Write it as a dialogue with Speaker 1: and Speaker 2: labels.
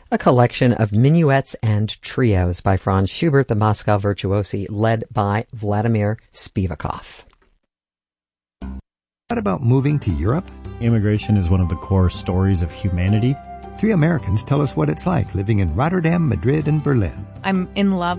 Speaker 1: a collection of minuets and trios by Franz Schubert, the Moscow Virtuosi, led by Vladimir Spivakov.
Speaker 2: What about moving to Europe?
Speaker 3: Immigration is one of the core stories of humanity.
Speaker 2: 3 Americans tell us what it's like living in Rotterdam, Madrid, and Berlin.
Speaker 4: I'm in love